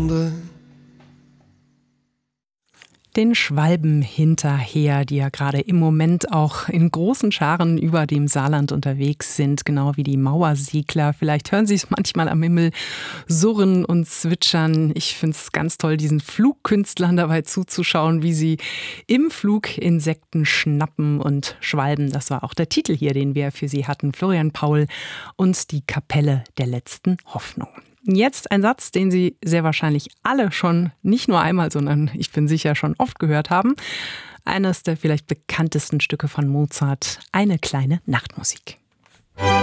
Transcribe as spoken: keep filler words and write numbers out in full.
Stunde. Den Schwalben hinterher, die ja gerade im Moment auch in großen Scharen über dem Saarland unterwegs sind, genau wie die Mauersegler. Vielleicht hören Sie es manchmal am Himmel surren und zwitschern. Ich finde es ganz toll, diesen Flugkünstlern dabei zuzuschauen, wie sie im Flug Insekten schnappen und Schwalben. Das war auch der Titel hier, den wir für Sie hatten. Florian Paul und die Kapelle der letzten Hoffnung. Jetzt ein Satz, den Sie sehr wahrscheinlich alle schon nicht nur einmal, sondern ich bin sicher schon oft gehört haben. Eines der vielleicht bekanntesten Stücke von Mozart, eine kleine Nachtmusik.